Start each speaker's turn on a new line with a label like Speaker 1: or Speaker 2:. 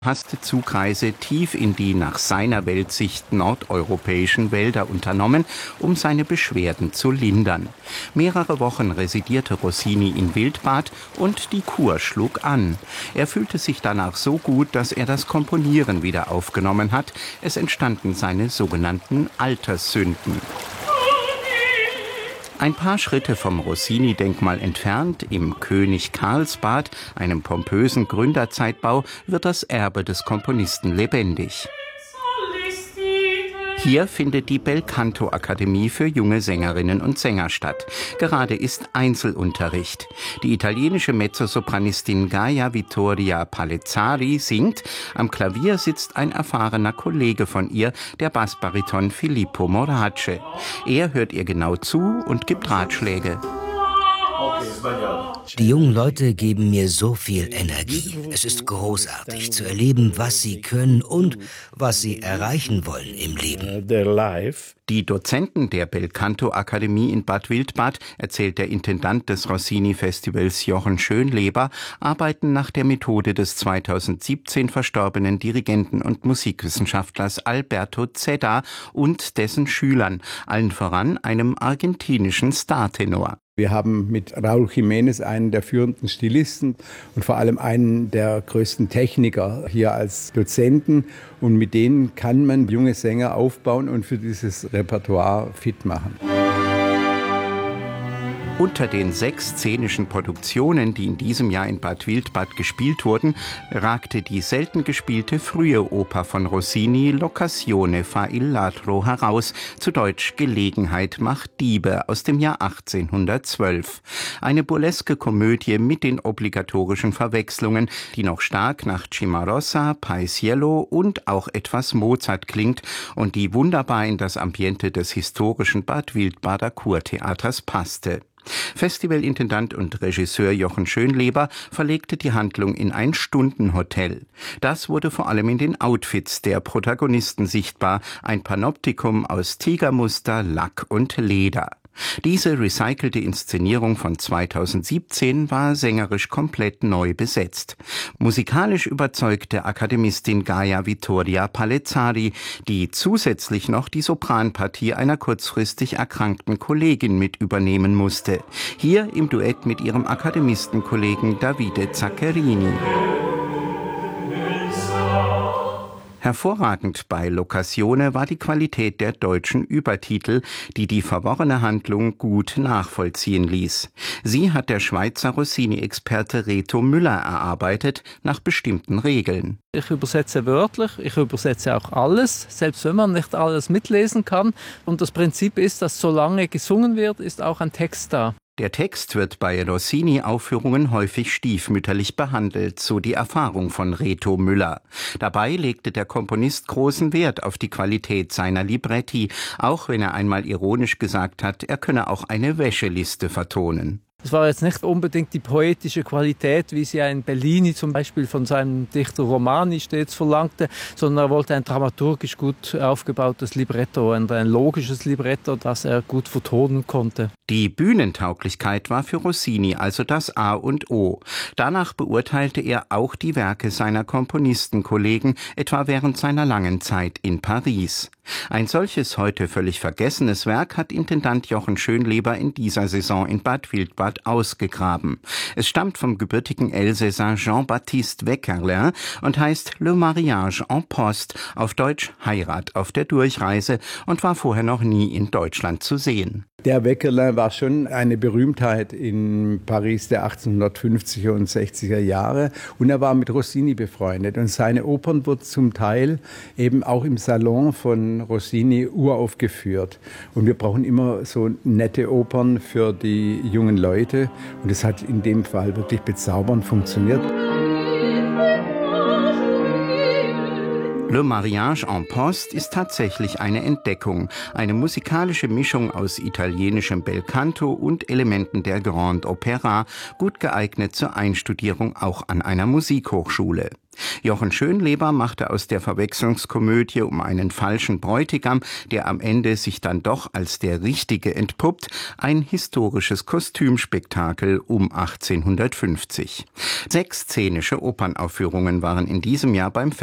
Speaker 1: Passte Zugreise tief in die nach seiner Weltsicht nordeuropäischen Wälder unternommen, um seine Beschwerden zu lindern. Mehrere Wochen residierte Rossini in Wildbad und die Kur schlug an. Er fühlte sich danach so gut, dass er das Komponieren wieder aufgenommen hat. Es entstanden seine sogenannten Alterssünden. Ein paar Schritte vom Rossini-Denkmal entfernt, im König Karlsbad, einem pompösen Gründerzeitbau, wird das Erbe des Komponisten lebendig. Hier findet die Belcanto-Akademie für junge Sängerinnen und Sänger statt. Gerade ist Einzelunterricht. Die italienische Mezzosopranistin Gaia Vittoria Palezzari singt. Am Klavier sitzt ein erfahrener Kollege von ihr, der Bassbariton Filippo Morace. Er hört ihr genau zu und gibt Ratschläge.
Speaker 2: Die jungen Leute geben mir so viel Energie. Es ist großartig zu erleben, was sie können und was sie erreichen wollen im Leben.
Speaker 1: Die Dozenten der Belcanto-Akademie in Bad Wildbad, erzählt der Intendant des Rossini-Festivals Jochen Schönleber, arbeiten nach der Methode des 2017 verstorbenen Dirigenten und Musikwissenschaftlers Alberto Zedda und dessen Schülern, allen voran einem argentinischen Startenor.
Speaker 3: Wir haben mit Raúl Jiménez einen der führenden Stilisten und vor allem einen der größten Techniker hier als Dozenten. Und mit denen kann man junge Sänger aufbauen und für dieses Repertoire fit machen.
Speaker 1: Unter den 6 szenischen Produktionen, die in diesem Jahr in Bad Wildbad gespielt wurden, ragte die selten gespielte frühe Oper von Rossini L'occasione fa il ladro heraus, zu Deutsch Gelegenheit macht Diebe, aus dem Jahr 1812. Eine burleske Komödie mit den obligatorischen Verwechslungen, die noch stark nach Cimarosa, Paisiello und auch etwas Mozart klingt und die wunderbar in das Ambiente des historischen Bad Wildbader Kurtheaters passte. Festivalintendant und Regisseur Jochen Schönleber verlegte die Handlung in ein Stundenhotel. Das wurde vor allem in den Outfits der Protagonisten sichtbar, ein Panoptikum aus Tigermuster, Lack und Leder. Diese recycelte Inszenierung von 2017 war sängerisch komplett neu besetzt. Musikalisch überzeugte Akademistin Gaia Vittoria Palezzari, die zusätzlich noch die Sopranpartie einer kurzfristig erkrankten Kollegin mit übernehmen musste. Hier im Duett mit ihrem Akademistenkollegen Davide Zaccherini. Hervorragend bei L'occasione war die Qualität der deutschen Übertitel, die die verworrene Handlung gut nachvollziehen ließ. Sie hat der Schweizer Rossini-Experte Reto Müller erarbeitet, nach bestimmten Regeln.
Speaker 4: Ich übersetze wörtlich, ich übersetze auch alles, selbst wenn man nicht alles mitlesen kann. Und das Prinzip ist, dass solange gesungen wird, ist auch ein Text da.
Speaker 1: Der Text wird bei Rossini-Aufführungen häufig stiefmütterlich behandelt, so die Erfahrung von Reto Müller. Dabei legte der Komponist großen Wert auf die Qualität seiner Libretti, auch wenn er einmal ironisch gesagt hat, er könne auch eine Wäscheliste vertonen.
Speaker 4: Es war jetzt nicht unbedingt die poetische Qualität, wie sie ein Bellini zum Beispiel von seinem Dichter Romani stets verlangte, sondern er wollte ein dramaturgisch gut aufgebautes Libretto, ein logisches Libretto, das er gut vertonen konnte.
Speaker 1: Die Bühnentauglichkeit war für Rossini also das A und O. Danach beurteilte er auch die Werke seiner Komponistenkollegen, etwa während seiner langen Zeit in Paris. Ein solches heute völlig vergessenes Werk hat Intendant Jochen Schönleber in dieser Saison in Bad Wildbad ausgegraben. Es stammt vom gebürtigen Elsässer Jean-Baptiste Weckerlin und heißt Le Mariage en Poste, auf Deutsch Heirat auf der Durchreise, und war vorher noch nie in Deutschland zu sehen.
Speaker 3: Der Weckerlin war schon eine Berühmtheit in Paris der 1850er und 60er Jahre und er war mit Rossini befreundet und seine Opern wurden zum Teil eben auch im Salon von Rossini uraufgeführt. Und wir brauchen immer so nette Opern für die jungen Leute und es hat in dem Fall wirklich bezaubernd funktioniert.
Speaker 1: Le Mariage en Poste ist tatsächlich eine Entdeckung, eine musikalische Mischung aus italienischem Belcanto und Elementen der Grande Opéra, gut geeignet zur Einstudierung auch an einer Musikhochschule. Jochen Schönleber machte aus der Verwechslungskomödie um einen falschen Bräutigam, der am Ende sich dann doch als der Richtige entpuppt, ein historisches Kostümspektakel um 1850. 6 szenische Opernaufführungen waren in diesem Jahr beim